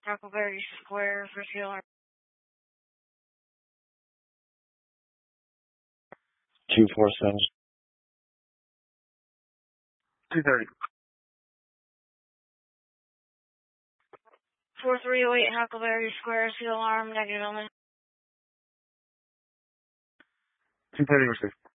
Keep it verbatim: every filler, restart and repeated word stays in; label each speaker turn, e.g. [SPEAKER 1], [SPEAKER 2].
[SPEAKER 1] Huckleberry Square for C L R.
[SPEAKER 2] two four seven.
[SPEAKER 3] two thirty.
[SPEAKER 1] four three oh eight Huckleberry Square, C L R, negative only.
[SPEAKER 3] two thirty received.